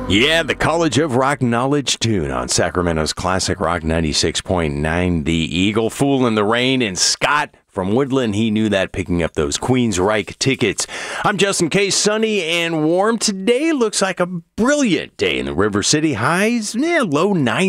Yeah, the College of Rock Knowledge tune on Sacramento's Classic Rock 96.9. The Eagle, Fool in the Rain, and Scott from Woodland. He knew that, picking up those Queensryche tickets. I'm Justin Case. Sunny and warm today. Looks like a brilliant day in the River City. Highs, low 90s.